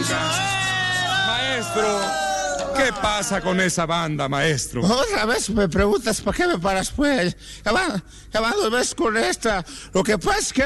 Maestro, ¿qué pasa con esa banda, maestro? Otra vez me preguntas, ¿para qué me paras, pues? Ya van 2 veces con esta. Lo que pasa es que